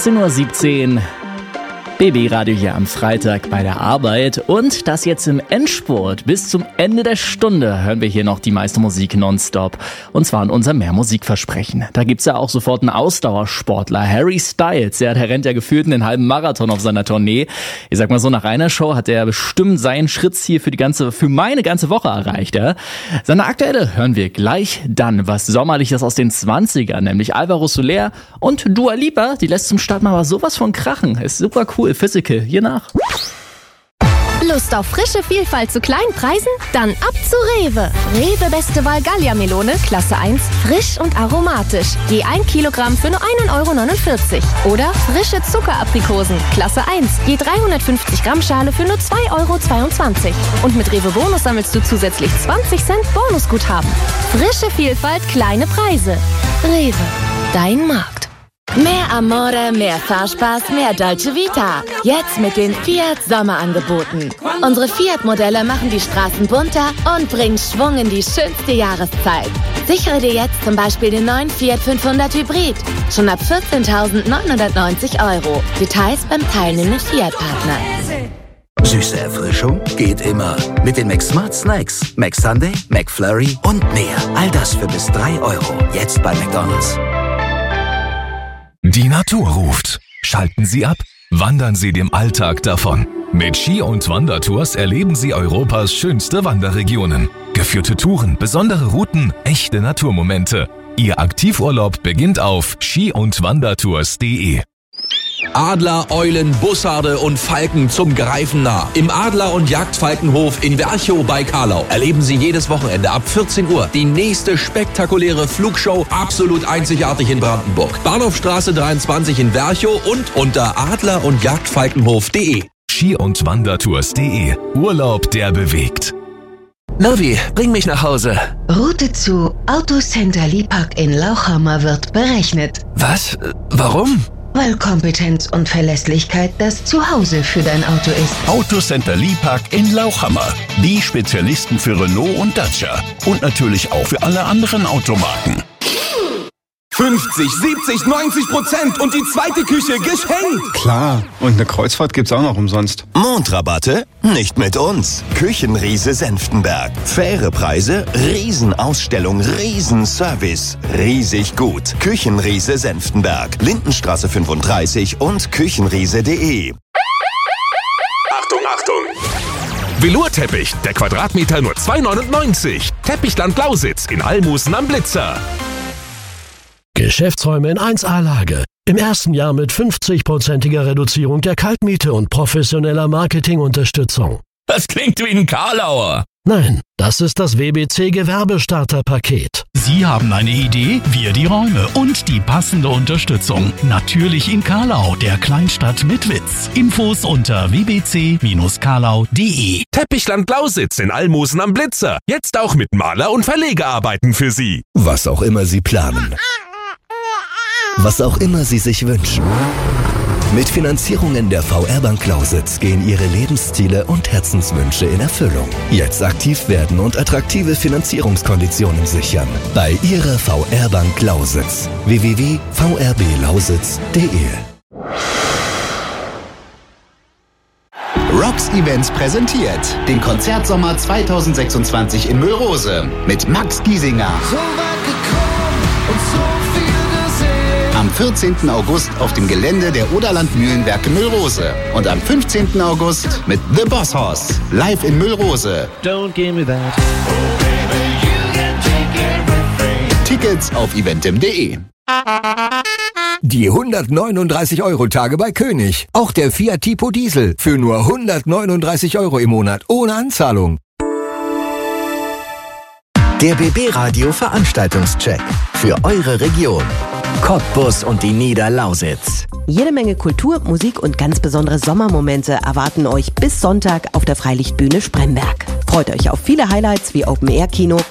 18:17 Uhr. BB-Radio hier am Freitag bei der Arbeit und das jetzt im Endspurt. Bis zum Ende der Stunde hören wir hier noch die meiste Musik nonstop. Und zwar in unserem Mehr-Musik-Versprechen. Da gibt's ja auch sofort einen Ausdauersportler, Harry Styles. Der rennt ja gefühlt einen halben Marathon auf seiner Tournee. Ich sag mal so, nach einer Show hat er bestimmt sein Schrittziel für meine ganze Woche erreicht. Ja? Seine aktuelle hören wir gleich dann. Was Sommerliches aus den 20ern, nämlich Alvaro Soler und Dua Lipa. Die lässt zum Start mal aber sowas von krachen. Ist super cool. Physical, hier nach. Lust auf frische Vielfalt zu kleinen Preisen? Dann ab zu Rewe. Rewe Beste Wahl Gallia-Melone, Klasse 1, frisch und aromatisch. Je 1 Kilogramm für nur 1,49 €. Oder frische Zuckeraprikosen, Klasse 1, je 350 Gramm Schale für nur 2,22 €. Und mit Rewe Bonus sammelst du zusätzlich 20 Cent Bonusguthaben. Frische Vielfalt, kleine Preise. Rewe, dein Markt. Mehr Amore, mehr Fahrspaß, mehr Dolce Vita. Jetzt mit den Fiat Sommerangeboten. Unsere Fiat-Modelle machen die Straßen bunter und bringen Schwung in die schönste Jahreszeit. Sichere dir jetzt zum Beispiel den neuen Fiat 500 Hybrid. Schon ab 14.990 €. Details beim teilnehmenden Fiat-Partner. Süße Erfrischung geht immer. Mit den McSmart Snacks. McSunday, McFlurry und mehr. All das für bis 3 €. Jetzt bei McDonald's. Die Natur ruft. Schalten Sie ab, wandern Sie dem Alltag davon. Mit Ski- und Wandertours erleben Sie Europas schönste Wanderregionen. Geführte Touren, besondere Routen, echte Naturmomente. Ihr Aktivurlaub beginnt auf ski-und-wandertours.de. Adler, Eulen, Bussarde und Falken zum Greifen nah. Im Adler- und Jagdfalkenhof in Werchow bei Karlau erleben Sie jedes Wochenende ab 14 Uhr die nächste spektakuläre Flugshow, absolut einzigartig in Brandenburg. Bahnhofstraße 23 in Werchow und unter adler- und jagdfalkenhof.de. ski-und-wandertours.de. Urlaub, der bewegt. Navi, bring mich nach Hause. Route zu Autocenter Lipak in Lauchhammer wird berechnet. Was? Warum? Weil Kompetenz und Verlässlichkeit das Zuhause für dein Auto ist. Autocenter Lipak in Lauchhammer. Die Spezialisten für Renault und Dacia. Und natürlich auch für alle anderen Automarken. 50, 70, 90% und die zweite Küche geschenkt. Klar, und eine Kreuzfahrt gibt's auch noch umsonst. Mondrabatte? Nicht mit uns. Küchenriese Senftenberg. Faire Preise, Riesenausstellung, Riesenservice. Riesig gut. Küchenriese Senftenberg. Lindenstraße 35 und küchenriese.de. Achtung, Achtung! Velourteppich, der Quadratmeter nur 2,99 €. Teppichland Lausitz in Almusen am Blitzer. Geschäftsräume in 1A-Lage. Im ersten Jahr mit 50%iger Reduzierung der Kaltmiete und professioneller Marketingunterstützung. Das klingt wie ein Karlauer. Nein, das ist das WBC Gewerbestarterpaket. Sie haben eine Idee, wir die Räume und die passende Unterstützung. Natürlich in Karlau, der Kleinstadt mit Witz. Infos unter wbc-karlau.de. Teppichland Lausitz in Almusen am Blitzer. Jetzt auch mit Maler- und Verlegerarbeiten für Sie. Was auch immer Sie planen. Was auch immer Sie sich wünschen. Mit Finanzierungen der VR Bank Lausitz gehen Ihre Lebensziele und Herzenswünsche in Erfüllung. Jetzt aktiv werden und attraktive Finanzierungskonditionen sichern. Bei Ihrer VR Bank Lausitz. www.vrblausitz.de. Rocks Events präsentiert den Konzertsommer 2026 in Müllrose mit Max Giesinger. So weit gekommen und so viel gesehen. Am 14. August auf dem Gelände der Oderland Mühlenwerke Müllrose. Und am 15. August mit The Boss Hoss. Live in Müllrose. Don't give me that. Oh baby, you can take everything. Tickets auf eventim.de. Die 139-Euro-Tage bei König. Auch der Fiat Tipo Diesel für nur 139 € im Monat ohne Anzahlung. Der BB-Radio Veranstaltungscheck für eure Region. Cottbus und die Niederlausitz. Jede Menge Kultur, Musik und ganz besondere Sommermomente erwarten euch bis Sonntag auf der Freilichtbühne Spremberg. Freut euch auf viele Highlights wie Open-Air-Kino,